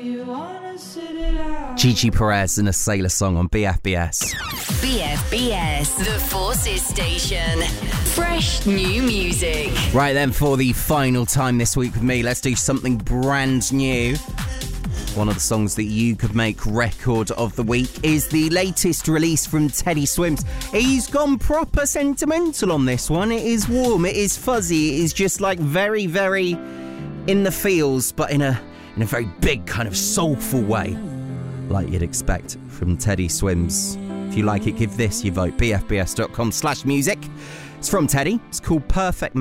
Gigi Perez and a Sailor Song on BFBS. BFBS, the Forces Station. Fresh new music. Right then, for the final time this week with me, let's do something brand new. One of the songs that you could make record of the week is the latest release from Teddy Swims. He's gone proper sentimental on this one. It is warm, it is fuzzy, it is just like very, very in the feels, but in a very big kind of soulful way, like you'd expect from Teddy Swims. If you like it, give this your vote. bfbs.com/music. It's from Teddy. It's called Perfect Man.